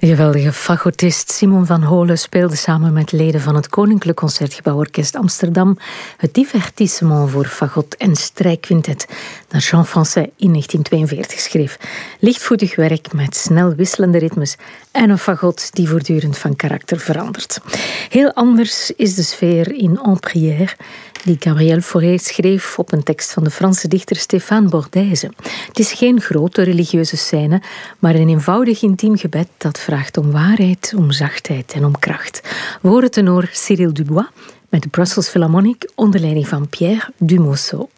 De geweldige fagotist Simon van Holen speelde samen met leden van het Koninklijk Concertgebouworkest Amsterdam het divertissement voor fagot en strijkquintet dat Jean Franset in 1942 schreef. Lichtvoetig werk met snel wisselende ritmes en een fagot die voortdurend van karakter verandert. Heel anders is de sfeer in En Prière, die Gabriel Fauré schreef op een tekst van de Franse dichter Stéphane Bordèse. Het is geen grote religieuze scène, maar een eenvoudig intiem gebed dat vraagt om waarheid, om zachtheid en om kracht. We horen tenor Cyril Dubois met de Brussels Philharmonic onder leiding van Pierre Dumousseau.